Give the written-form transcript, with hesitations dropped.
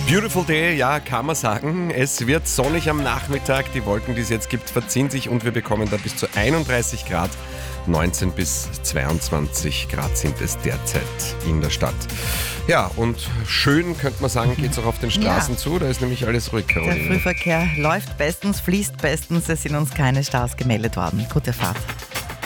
Beautiful day, ja, kann man sagen. Es wird sonnig am Nachmittag. Die Wolken, die es jetzt gibt, verziehen sich und wir bekommen da bis zu 31 Grad. 19 bis 22 Grad sind es derzeit in der Stadt. Ja, und schön, könnte man sagen, geht es auch auf den Straßen zu. Da ist nämlich alles ruhig, Der Caroline. Frühverkehr läuft bestens, fließt bestens. Es sind uns keine Staus gemeldet worden. Gute Fahrt.